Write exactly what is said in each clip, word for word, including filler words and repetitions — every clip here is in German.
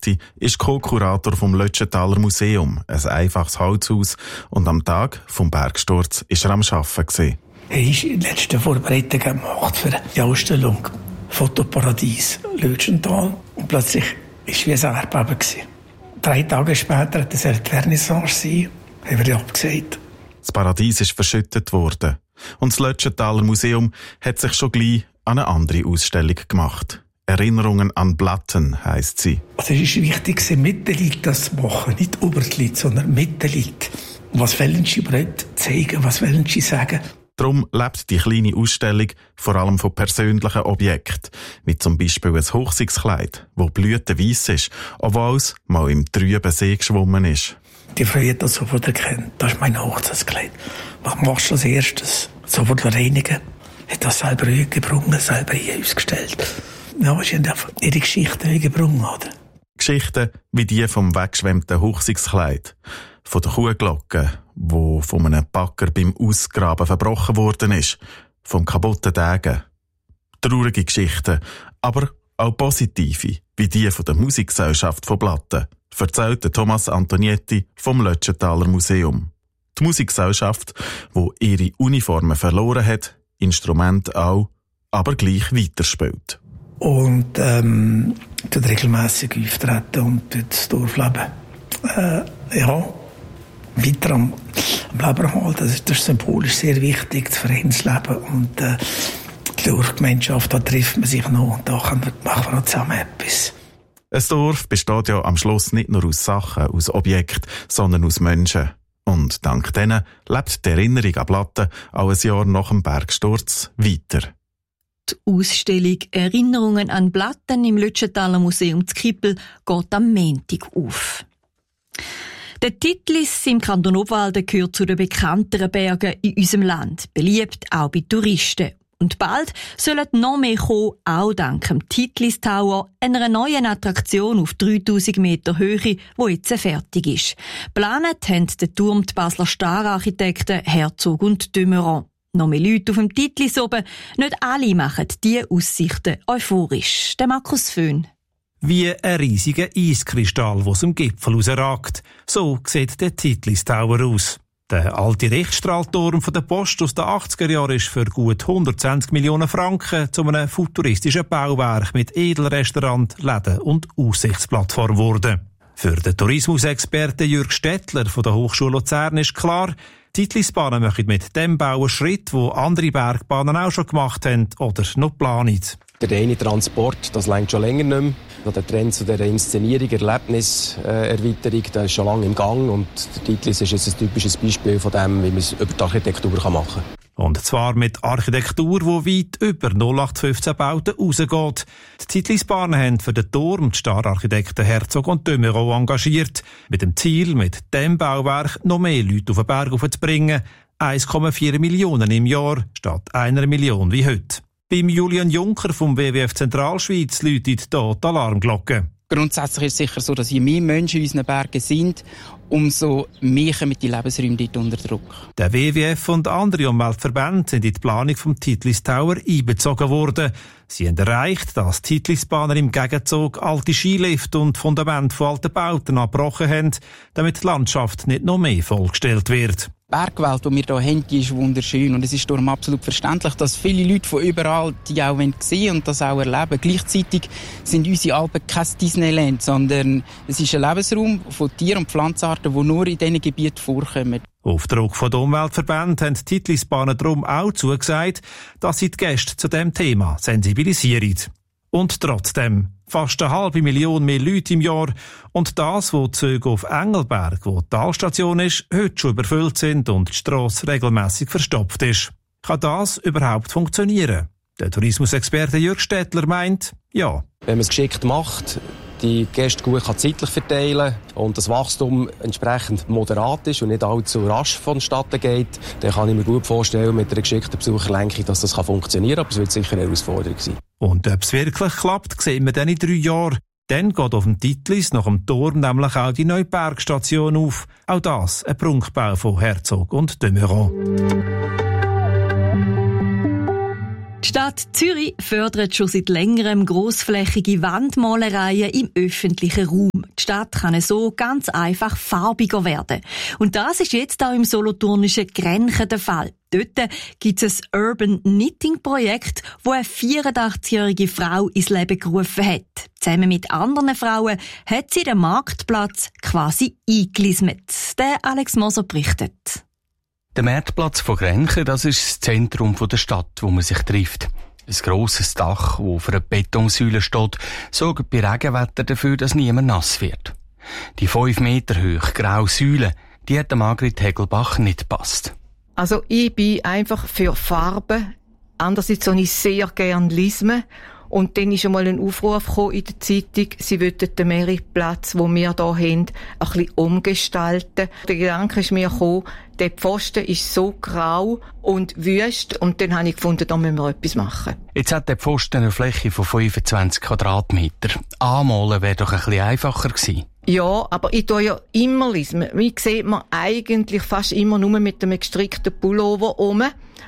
Antonietti ist Co-Kurator vom Lötschenthaler Museum, ein einfaches Holzhaus. Und am Tag vom Bergsturz war er am Arbeiten gewesen. Er ist die letzte Vorbereitung gemacht für die Ausstellung Fotoparadies Lötschenthal. Und plötzlich war es wie ein Erdbeben. Drei Tage später hat es eine Vernissage sein, haben wir abgesagt. Das Paradies ist verschüttet worden. Und das Lötschenthaler Museum hat sich schon gleich an eine andere Ausstellung gemacht. Erinnerungen an Blatten heisst sie. Also es ist wichtig, mit den Leuten das zu machen. Nicht über die Leute, sondern mit den Leuten. Was wollen sie überhaupt zeigen? Was wollen sie sagen? Darum lebt die kleine Ausstellung vor allem von persönlichen Objekten, wie zum Beispiel ein Hochzeitskleid, das blütenweiss ist, obwohl es mal im trüben See geschwommen ist. Die Frau hat das sofort erkannt. Das ist mein Hochzeitskleid. Was machst du als erstes? Sofort reinigen. Hat das selber gebrungen, selber hier ausgestellt. Ja, sie haben einfach ihre Geschichten gebrungen, oder? Geschichten wie die vom weggeschwemmten Hochzeitskleid, von der Kuhglocke, wo von einem Bagger beim Ausgraben verbrochen worden ist, vom kaputten Degen. Traurige Geschichten, aber auch positive, wie die von der Musikgesellschaft von Blatten, erzählt Thomas Antonietti vom Lötschenthaler Museum. Die Musikgesellschaft, die ihre Uniformen verloren hat, Instrumente auch, aber gleich weiterspielt. Und ähm, tut regelmässig auftreten und tut das Dorfleben äh, ja, weiter am, am Leben halten. Das ist, das ist symbolisch sehr wichtig, das Vereinsleben. Und äh, die Dorfgemeinschaft, da trifft man sich noch und da machen wir noch zusammen etwas. Ein Dorf besteht ja am Schluss nicht nur aus Sachen, aus Objekten, sondern aus Menschen. Und dank denen lebt die Erinnerung an Blatten auch ein Jahr nach dem Bergsturz weiter. Die Ausstellung «Erinnerungen an Blatten» im Lötschenthaler Museum zu Kippel geht am Montag auf. Der Titlis im Kanton Obwalden gehört zu den bekannteren Bergen in unserem Land, beliebt auch bei Touristen. Und bald sollen noch mehr kommen, auch dank dem Titlis Tower, einer neuen Attraktion auf dreitausend Meter Höhe, die jetzt fertig ist. Geplant haben den Turm die Basler Star-Architekten Herzog und de Meuron. Noch mehr Leute auf dem Titlis oben. Nicht alle machen diese Aussichten euphorisch. Der Markus Föhn. Wie ein riesiger Eiskristall, der aus dem Gipfel rausragt. So sieht der Titlis Tower aus. Der alte Richtstrahlturm von der Post aus den achtziger Jahren ist für gut hundertzwanzig Millionen Franken zu einem futuristischen Bauwerk mit Edelrestaurant, Läden und Aussichtsplattform geworden. Für den Tourismusexperten Jürg Stettler von der Hochschule Luzern ist klar, die Titlisbahnen machen mit dem Bau einen Schritt, den andere Bergbahnen auch schon gemacht haben oder noch planen. Der reine Transport, das reicht schon länger nicht mehr. Der Trend zu dieser Inszenierung, Erlebniserweiterung, der ist schon lange im Gang. Und der Titlis ist jetzt ein typisches Beispiel von dem, wie man es über die Architektur machen kann. Und zwar mit Architektur, die weit über null acht fünfzehn Bauten rausgeht. Die Titlisbahnen haben für den Turm die Star-Architekten Herzog und de Meuron engagiert. Mit dem Ziel, mit dem Bauwerk noch mehr Leute auf den Berg aufzubringen. eins Komma vier Millionen im Jahr statt einer Million wie heute. Beim Julian Juncker vom W W F Zentralschweiz läutet hier die Alarmglocke. Grundsätzlich ist es sicher so, dass je mehr Menschen in unseren Bergen sind, umso mehr kommen die Lebensräume dort unter Druck. Der W W F und andere Umweltverbände sind in die Planung vom Titlis Tower einbezogen worden. Sie haben erreicht, dass Titlisbahner im Gegenzug alte Skilifte und Fundamente von alten Bauten abgebrochen haben, damit die Landschaft nicht noch mehr vollgestellt wird. Die Bergwelt, die wir hier haben, die ist wunderschön und es ist darum absolut verständlich, dass viele Leute von überall die auch sehen und das auch erleben. Gleichzeitig sind unsere Alpen kein Disneyland, sondern es ist ein Lebensraum von Tier- und Pflanzenarten, die nur in diesen Gebieten vorkommen. Auf Druck von der Umweltverbänden haben die Titlisbahnen darum auch zugesagt, dass sie die Gäste zu diesem Thema sensibilisieren. Und trotzdem, fast eine halbe Million mehr Leute im Jahr und das, wo die Züge auf Engelberg, wo die Talstation ist, heute schon überfüllt sind und die Strasse regelmässig verstopft ist. Kann das überhaupt funktionieren? Der Tourismusexperte Jürg Stettler meint, ja. Wenn man es geschickt macht, die Gäste gut kann zeitlich verteilen und das Wachstum entsprechend moderat ist und nicht allzu rasch vonstatten geht, dann kann ich mir gut vorstellen, mit einer geschickten Besucherlenkung, dass das funktionieren kann, aber es wird sicher eine Herausforderung sein. Und ob es wirklich klappt, sehen wir dann in drei Jahren. Dann geht auf dem Titlis nach dem Turm nämlich auch die neue Bergstation auf. Auch das ein Prunkbau von Herzog und de Meuron. Die Stadt Zürich fördert schon seit längerem grossflächige Wandmalereien im öffentlichen Raum. Die Stadt kann so ganz einfach farbiger werden. Und das ist jetzt auch im solothurnischen Grenchen der Fall. Dort gibt es ein Urban Knitting Projekt, das eine vierundachtzigjährige Frau ins Leben gerufen hat. Zusammen mit anderen Frauen hat sie den Marktplatz quasi eingelismet. Der Alex Moser berichtet. Der Marktplatz von Grenchen, das ist das Zentrum der Stadt, wo man sich trifft. Ein grosses Dach, das auf einer Betonsäule steht, sorgt bei Regenwetter dafür, dass niemand nass wird. Die fünf Meter hohe graue Säule, die hat der Margrit Hegelbach nicht gepasst. Also ich bin einfach für Farben. Andererseits habe ich sehr gerne Lismen. Und dann ist einmal ein Aufruf gekommen in der Zeitung, sie wollten den Meerplatz, den wir hier haben, ein bisschen umgestalten. Der Gedanke ist mir gekommen, der Pfosten ist so grau und wüst, und dann habe ich gefunden, da müssen wir etwas machen. Jetzt hat der Pfosten eine Fläche von fünfundzwanzig Quadratmeter. Anmalen wäre doch ein bisschen einfacher gewesen. Ja, aber ich tue ja immer Lismen. Wie sieht man eigentlich fast immer nur mit einem gestrickten Pullover um.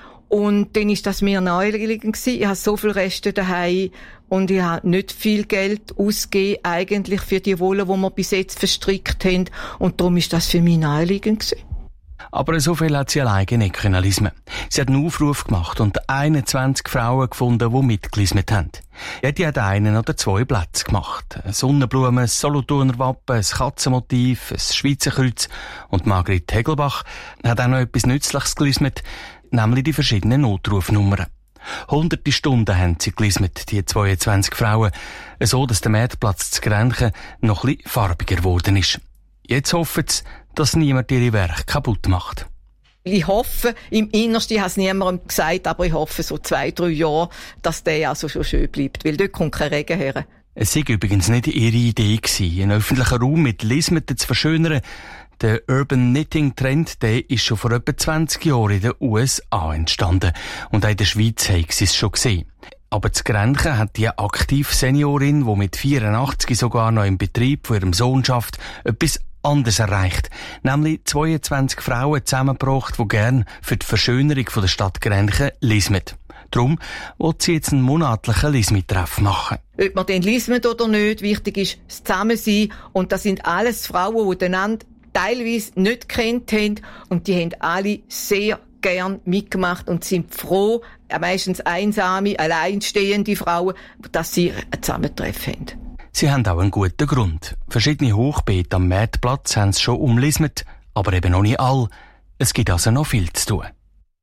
Und dann ist das mir naheliegend gewesen. Ich habe so viele Reste daheim und ich habe nicht viel Geld ausgegeben eigentlich für die Wolle, die wir bis jetzt verstrickt haben. Und darum ist das für mich naheliegend gewesen. Aber so viel hat sie alleine nicht können lismen. Sie hat einen Aufruf gemacht und einundzwanzig Frauen gefunden, die mitgelismet haben. Jede hat einen oder zwei Plätze gemacht. Eine Sonnenblume, ein Solothurner Wappen, ein Katzenmotiv, ein Schweizer Kreuz. Und Margrit Hegelbach hat auch noch etwas Nützliches gelismet, nämlich die verschiedenen Notrufnummern. Hunderte Stunden haben sie gelismet, die zweiundzwanzig Frauen, so dass der Marktplatz zu Grenchen noch ein bisschen farbiger geworden ist. Jetzt hoffen sie, dass niemand ihre Werke kaputt macht. Ich hoffe, im Innersten, ich habe es niemandem gesagt, aber ich hoffe, so zwei, drei Jahre, dass der also schon schön bleibt, weil dort kommt kein Regen her. Es war übrigens nicht ihre Idee gewesen, einen öffentlichen Raum mit Lismeten zu verschönern. Der Urban Knitting Trend, der ist schon vor etwa zwanzig Jahren in den U S A entstanden. Und auch in der Schweiz haben sie es schon gesehen. Aber zu Grenchen hat die aktive Seniorin, die mit vierundachtzig sogar noch im Betrieb von ihrem Sohn schafft, etwas anders erreicht. Nämlich zweiundzwanzig Frauen zusammengebracht, die gern für die Verschönerung der Stadt Grenchen lismen. Darum will sie jetzt einen monatlichen Lismi-Treff machen. Ob man den lismet oder nicht, wichtig ist das Zusammensein. Und das sind alles Frauen, die einander teilweise nicht gekannt haben, und die haben alle sehr gern mitgemacht und sind froh, meistens einsame, alleinstehende Frauen, dass sie ein Zusammentreffen haben. Sie haben auch einen guten Grund. Verschiedene Hochbeete am Marktplatz haben es schon umlismet, aber eben noch nicht alle. Es gibt also noch viel zu tun.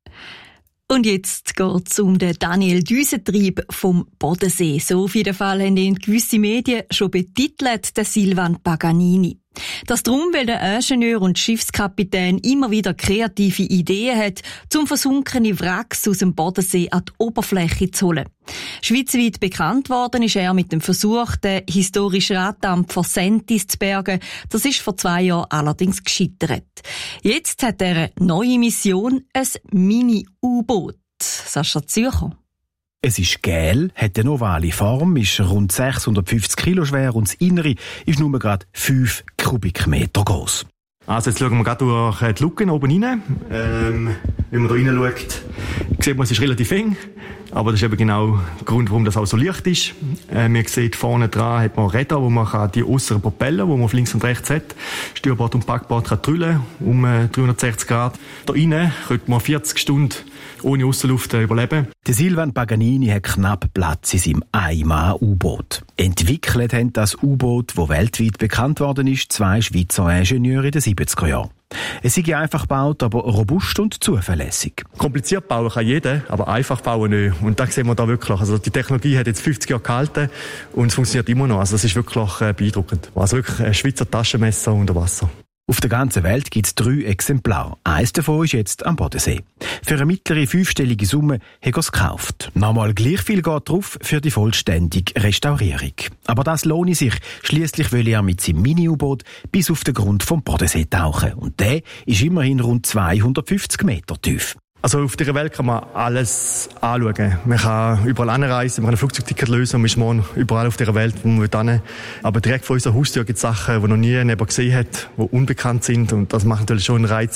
Und jetzt geht's um den Daniel Düsentrieb vom Bodensee. So auf jeden Fall haben ihn gewisse Medien schon betitelt, der Silvan Paganini. Das drum, weil der Ingenieur und Schiffskapitän immer wieder kreative Ideen hat, um versunkene Wracks aus dem Bodensee an die Oberfläche zu holen. Schweizweit bekannt worden ist er mit dem Versuch, den historischen Raddampfer Sentis zu bergen. Das ist vor zwei Jahren allerdings gescheitert. Jetzt hat er eine neue Mission, ein Mini-U-Boot. Sascha Zürcher. Es ist gel, hat eine ovale Form, ist rund sechshundertfünfzig Kilo schwer und das Innere ist nur gerade fünf Kubikmeter groß. Also jetzt schauen wir gerade durch die Luken oben rein. Ähm, wenn man da rein schaut, sieht man, es ist relativ eng. Aber das ist eben genau der Grund, warum das auch so leicht ist. Äh, man sieht, vorne dran hat man Räder, wo man kann die äußeren Propeller, die man auf links und rechts hat, Steuerbord und Backbord kann drüllen, um äh, dreihundertsechzig Grad. Da rein könnte man vierzig Stunden ohne Aussenluft äh, überleben. Der Silvan Paganini hat knapp Platz in seinem Ein-Mann-U-Boot. Entwickelt haben das U-Boot, das weltweit bekannt worden ist, zwei Schweizer Ingenieure in den siebziger Jahren. Es ist einfach gebaut, aber robust und zuverlässig. Kompliziert bauen kann jeder, aber einfach bauen nicht. Und das sehen wir da wirklich. Also die Technologie hat jetzt fünfzig Jahre gehalten und es funktioniert immer noch. Also das ist wirklich äh, beeindruckend. Also wirklich ein Schweizer Taschenmesser unter Wasser. Auf der ganzen Welt gibt es drei Exemplare. Eines davon ist jetzt am Bodensee. Für eine mittlere fünfstellige Summe hat er es gekauft. Nochmal gleich viel geht drauf für die vollständige Restaurierung. Aber das lohnt sich. Schliesslich will er mit seinem Mini-U-Boot bis auf den Grund vom Bodensee tauchen. Und der ist immerhin rund zweihundertfünfzig Meter tief. Also auf dieser Welt kann man alles anschauen. Man kann überall anreisen, man kann ein Flugzeugticket lösen und man ist morgen überall auf dieser Welt, wo man will. Aber direkt vor unserer Haustür gibt es Sachen, die noch nie jemand gesehen hat, die unbekannt sind, und das macht natürlich schon einen Reiz aus.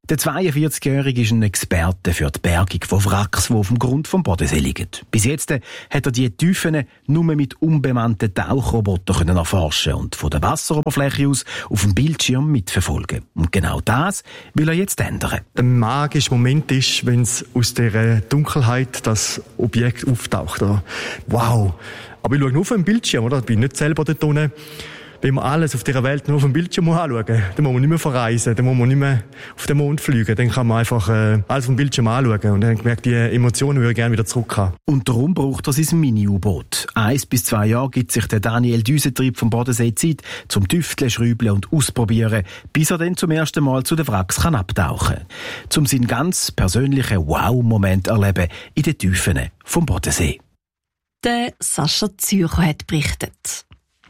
Der zweiundvierzigjährige ist ein Experte für die Bergung von Wracks, die auf dem Grund vom Bodensee liegen. Bis jetzt hat er die Tiefen nur mit unbemannten Tauchrobotern erforschen und von der Wasseroberfläche aus auf dem Bildschirm mitverfolgen. Und genau das will er jetzt ändern. Der magische Moment ist, wenn es aus dieser Dunkelheit das Objekt auftaucht. Wow! Aber ich schaue nur auf den Bildschirm, oder? Ich bin nicht selber dort unten. Wenn man alles auf dieser Welt nur auf dem Bildschirm anschauen muss, dann muss man nicht mehr verreisen, dann muss man nicht mehr auf den Mond fliegen, dann kann man einfach äh, alles auf dem Bildschirm anschauen und dann merkt die Emotionen, würde ich gerne wieder zurück haben. Und darum braucht er sein Mini-U-Boot. Eins bis zwei Jahre gibt sich der Daniel Düsentrieb vom Bodensee Zeit zum Tüfteln, Schrübeln und Ausprobieren, bis er dann zum ersten Mal zu den Wracks kann abtauchen kann. Um seinen ganz persönlichen Wow-Moment erleben in den Tiefen vom Bodensee. Der Sascha Zürcher hat berichtet.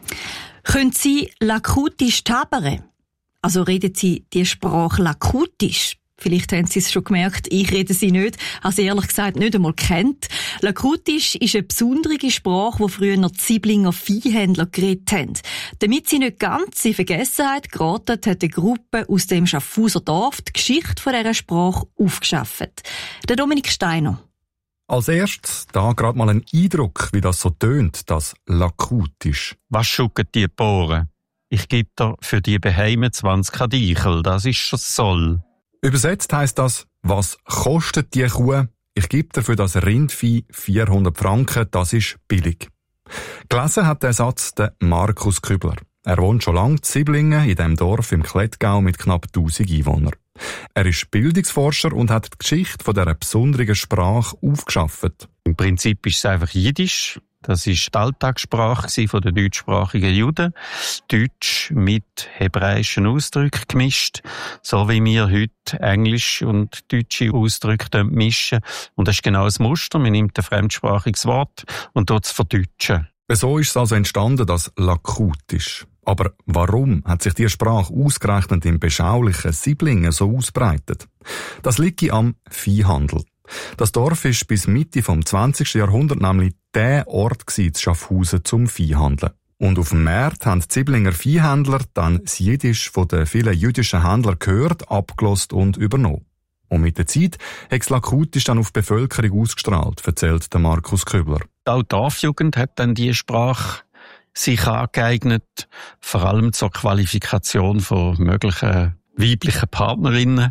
Können Sie Lakutisch tabere? Also reden Sie die Sprache Lakutisch? Vielleicht haben Sie es schon gemerkt, ich rede sie nicht, habe sie ehrlich gesagt nicht einmal kennt. Lakutisch ist eine besondere Sprache, die früher noch die Siblinger Viehhändler geredet haben. Damit sie nicht ganz in Vergessenheit geraten, hat eine Gruppe aus dem Schaffhauser Dorf die Geschichte von dieser Sprache aufgeschafft. Der Dominik Steiner. Als erstes da gerade mal ein Eindruck, wie das so tönt, das Lakutisch. Was schucken die Bohren? Ich gebe dir für die Beheime zwanzig Kadichel, das ist schon soll. Übersetzt heisst das, was kostet die Kuh? Ich gebe dir für das Rindvieh vierhundert Franken, das ist billig. Gelesen hat der Satz der Markus Kübler. Er wohnt schon lange in Siblingen, in dem Dorf im Klettgau mit knapp tausend Einwohnern. Er ist Bildungsforscher und hat die Geschichte von dieser besonderen Sprache aufgeschafft. Im Prinzip ist es einfach Jiddisch. Das war die Alltagssprache der deutschsprachigen Juden. Deutsch mit hebräischen Ausdrücken gemischt, so wie wir heute Englisch und deutsche Ausdrücke mischen. Und das ist genau das Muster. Man nimmt ein fremdsprachiges Wort und tut es verdeutschen. So ist es also entstanden, das Lakutisch. Aber warum hat sich die Sprache ausgerechnet im beschaulichen Siblingen so ausbreitet? Das liegt am Viehhandel. Das Dorf ist bis Mitte vom zwanzigsten Jahrhundert nämlich der Ort zu Schaffhausen zum Viehhandeln. Und auf dem Markt haben die Siblinger Viehhändler dann das Jiddisch von den vielen jüdischen Händlern gehört, abgelost und übernommen. Und mit der Zeit hat das Lakutisch dann auf die Bevölkerung ausgestrahlt, erzählt der Markus Kübler. Auch die Dorfjugend hat dann die Sprache sich angeeignet, vor allem zur Qualifikation von möglichen weiblichen Partnerinnen.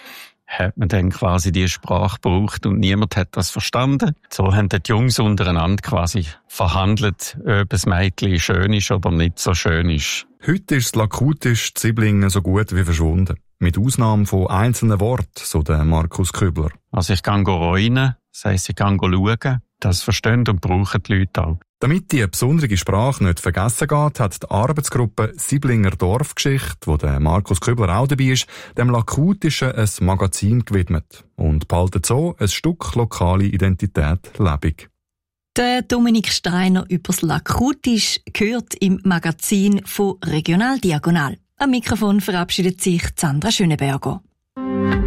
Hat man dann quasi die Sprache gebraucht und niemand hat das verstanden. So haben die Jungs untereinander quasi verhandelt, ob das Mädchen schön ist oder nicht so schön ist. Heute ist das Lakutisch in Siblingen so gut wie verschwunden. Mit Ausnahme von einzelnen Worten, so der Markus Kübler. Also ich kann rein, das heisst, ich kann schauen. Das verstehen und brauchen die Leute auch. Damit die besondere Sprache nicht vergessen geht, hat die Arbeitsgruppe Siblinger Dorfgeschichte, wo der Markus Kübler auch dabei ist, dem Lakutischen ein Magazin gewidmet und behaltet so ein Stück lokale Identität lebendig. Der Dominik Steiner übers Lakutisch gehört im Magazin von Regional Diagonal. Am Mikrofon verabschiedet sich Sandra Schöneberger.